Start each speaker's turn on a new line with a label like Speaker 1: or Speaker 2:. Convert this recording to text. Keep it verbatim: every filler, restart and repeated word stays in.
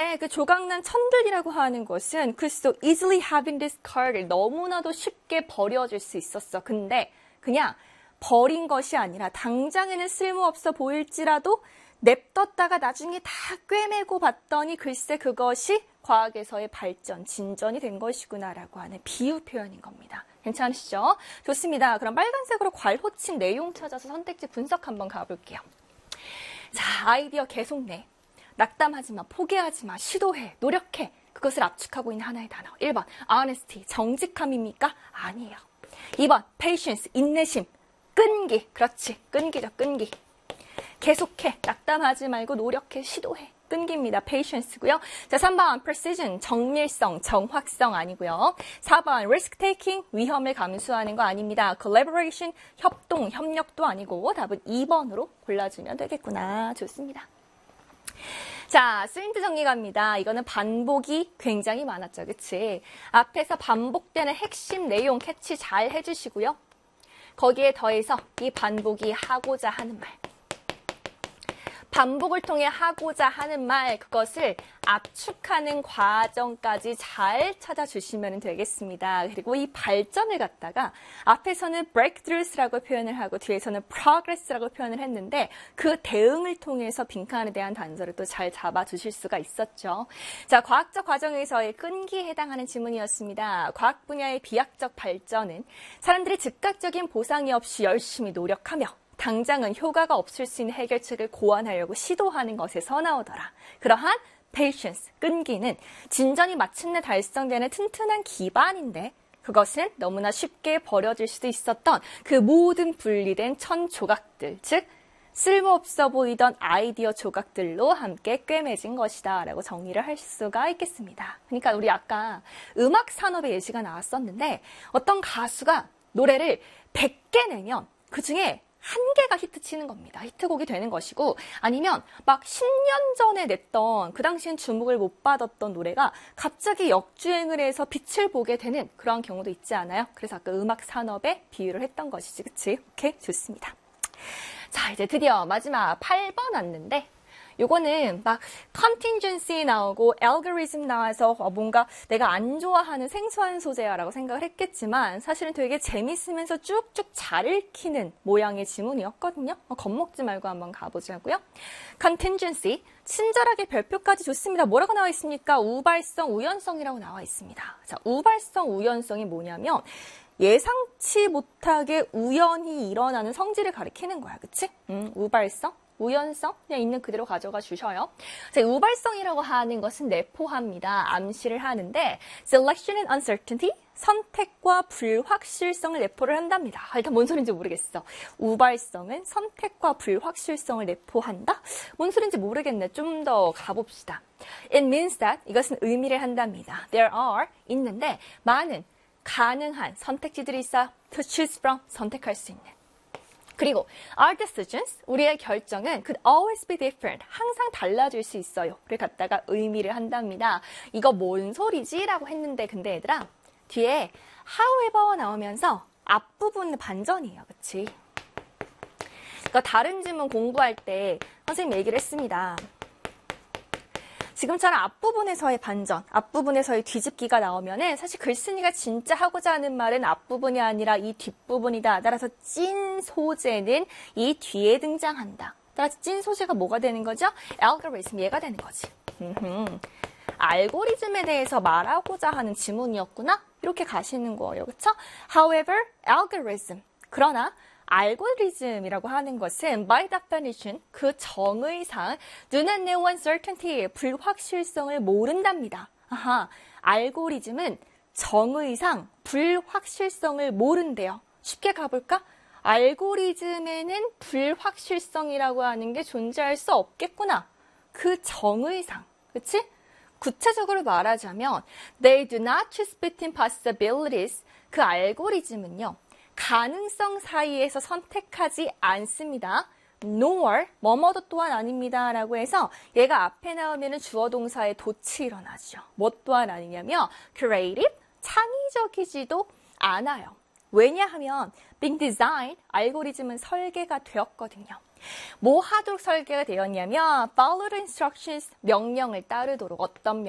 Speaker 1: 근데 그 조각난 천들이라고 하는 것은 그 so easily having this card 너무나도 쉽게 버려질 수 있었어. 근데 그냥 버린 것이 아니라 당장에는 쓸모없어 보일지라도 냅뒀다가 나중에 다 꿰매고 봤더니 글쎄 그것이 과학에서의 발전, 진전이 된 것이구나라고 하는 비유 표현인 겁니다. 괜찮으시죠? 좋습니다. 그럼 빨간색으로 괄호친 내용 찾아서 선택지 분석 한번 가볼게요. 자, 아이디어 계속 내. 낙담하지 마, 포기하지 마, 시도해, 노력해. 그것을 압축하고 있는 하나의 단어. 일 번, honesty, 정직함입니까? 아니에요. 이 번, patience, 인내심, 끈기. 그렇지, 끈기죠, 끈기. 계속해, 낙담하지 말고 노력해, 시도해. 끈기입니다. patience고요. 자, 삼 번 precision, 정밀성, 정확성 아니고요. 사 번 risk taking, 위험을 감수하는 거 아닙니다. collaboration, 협동, 협력도 아니고 답은 이 번으로 골라주면 되겠구나. 좋습니다. 자, 스윈트 정리 갑니다. 이거는 반복이 굉장히 많았죠. 그치? 앞에서 반복되는 핵심 내용 캐치 잘 해주시고요. 거기에 더해서 이 반복이 하고자 하는 말. 반복을 통해 하고자 하는 말, 그것을 압축하는 과정까지 잘 찾아주시면 되겠습니다. 그리고 이 발전을 갖다가 앞에서는 breakthroughs라고 표현을 하고 뒤에서는 progress라고 표현을 했는데 그 대응을 통해서 빈칸에 대한 단서를 또 잘 잡아주실 수가 있었죠. 자, 과학적 과정에서의 끈기에 해당하는 지문이었습니다. 과학 분야의 비약적 발전은 사람들이 즉각적인 보상이 없이 열심히 노력하며 당장은 효과가 없을 수 있는 해결책을 고안하려고 시도하는 것에서 나오더라. 그러한 patience, 끈기는 진전이 마침내 달성되는 튼튼한 기반인데 그것은 너무나 쉽게 버려질 수도 있었던 그 모든 분리된 천 조각들, 즉 쓸모없어 보이던 아이디어 조각들로 함께 꿰매진 것이다 라고 정리를 할 수가 있겠습니다. 그러니까 우리 아까 음악 산업의 예시가 나왔었는데 어떤 가수가 노래를 백 개 내면 그중에 한 개가 히트치는 겁니다. 히트곡이 되는 것이고 아니면 막 십 년 전에 냈던 그 당시엔 주목을 못 받았던 노래가 갑자기 역주행을 해서 빛을 보게 되는 그런 경우도 있지 않아요? 그래서 아까 음악 산업에 비유를 했던 것이지. 그치? 오케이? 좋습니다. 자, 이제 드디어 마지막 팔 번 왔는데 요거는 막 contingency 나오고 algorithm 나와서 뭔가 내가 안 좋아하는 생소한 소재야라고 생각을 했겠지만 사실은 되게 재밌으면서 쭉쭉 잘 읽히는 모양의 지문이었거든요. 어, 겁먹지 말고 한번 가보자고요. contingency, 친절하게 별표까지 좋습니다. 뭐라고 나와 있습니까? 우발성, 우연성이라고 나와 있습니다. 자, 우발성, 우연성이 뭐냐면 예상치 못하게 우연히 일어나는 성질을 가리키는 거야. 그치? 음, 우발성. 우연성 그냥 있는 그대로 가져가 주셔요. 자, 우발성이라고 하는 것은 내포합니다. 암시를 하는데 selection and uncertainty, 선택과 불확실성을 내포를 한답니다. 아, 일단 뭔 소린지 모르겠어. 우발성은 선택과 불확실성을 내포한다? 뭔 소린지 모르겠네. 좀 더 가봅시다. It means that, 이것은 의미를 한답니다. There are, 있는데 많은 가능한 선택지들이 있어 to choose from, 선택할 수 있는. 그리고 our decisions, 우리의 결정은 could always be different, 항상 달라질 수 있어요. 를 갖다가 의미를 한답니다. 이거 뭔 소리지? 라고 했는데 근데 얘들아 뒤에 however 나오면서 앞부분 반전이에요. 그치? 그러니까 다른 지문 공부할 때 선생님 얘기를 했습니다. 지금처럼 앞부분에서의 반전, 앞부분에서의 뒤집기가 나오면은 사실 글쓴이가 진짜 하고자 하는 말은 앞부분이 아니라 이 뒷부분이다. 따라서 찐 소재는 이 뒤에 등장한다. 따라서 찐 소재가 뭐가 되는 거죠? algorithm, 얘가 되는 거지. 음흠. 알고리즘에 대해서 말하고자 하는 지문이었구나? 이렇게 가시는 거예요. 그렇죠? However, algorithm. 그러나 알고리즘이라고 하는 것은 by definition, 그 정의상 do not know uncertainty, 불확실성을 모른답니다. 아하, 알고리즘은 정의상 불확실성을 모른대요. 쉽게 가볼까? 알고리즘에는 불확실성이라고 하는 게 존재할 수 없겠구나. 그 정의상, 그치? 구체적으로 말하자면 they do not choose between possibilities, 그 알고리즘은요. 가능성 사이에서 선택하지 않습니다. nor, 뭐뭐도 또한 아닙니다. 라고 해서 얘가 앞에 나오면 주어 동사의 도치 일어나죠. 뭐 또한 아니냐면 creative, 창의적이지도 않아요. 왜냐하면 being designed, 알고리즘은 설계가 되었거든요. 뭐 하도록 설계가 되었냐면 follow the instructions, 명령을 따르도록. 어떤